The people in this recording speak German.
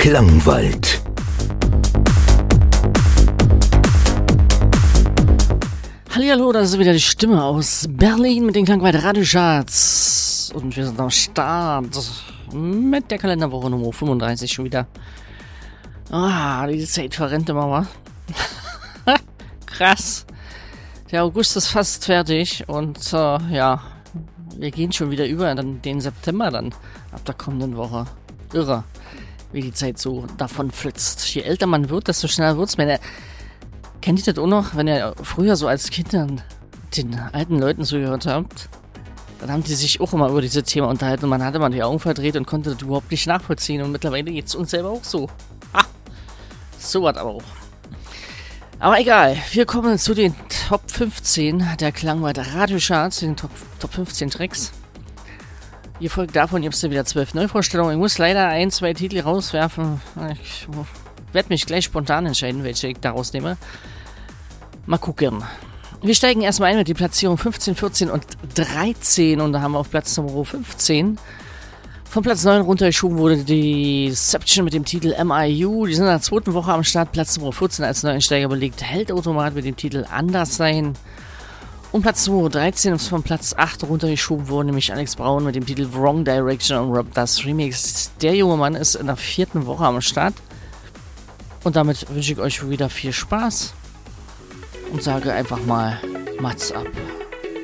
Klangwald. Hallihallo, da ist wieder die Stimme aus Berlin mit den Klangwald Radiocharts. Und wir sind am Start mit der Kalenderwoche Nummer 35 schon wieder. Die Zeit verrennt immer mal. Krass. Der August ist fast fertig und wir gehen schon wieder über in den September dann ab der kommenden Woche. Irre, wie die Zeit so davon flitzt. Je älter man wird, desto schneller wird's. Kennt ihr das auch noch, wenn ihr früher so als Kind dann den alten Leuten zugehört habt? Dann haben die sich auch immer über dieses Thema unterhalten und man hatte mal die Augen verdreht und konnte das überhaupt nicht nachvollziehen. Und mittlerweile geht es uns selber auch so. So was aber auch. Aber egal, wir kommen zu den Top 15 der Klangwald Radiocharts, den Top 15 Tracks. Ihr folgt davon, ihr habt wieder 12 Neuvorstellungen. Ich muss leider 1-2 Titel rauswerfen. Ich werde mich gleich spontan entscheiden, welche ich daraus nehme. Mal gucken. Wir steigen erstmal ein mit die Platzierung 15, 14 und 13. Und da haben wir auf Platz Nummer 15 von Platz 9 runtergeschoben wurde die Deception mit dem Titel MIU. Die sind in der zweiten Woche am Start. Platz Nummer 14 als Neueinsteiger belegt Heldautomat mit dem Titel Anders sein. Und Platz Nummer 13 ist von Platz 8 runtergeschoben worden, nämlich Alex Braun mit dem Titel Wrong Direction und Rob Das Remix. Der junge Mann ist in der 4. Woche am Start. Und damit wünsche ich euch wieder viel Spaß und sage einfach mal Mats ab.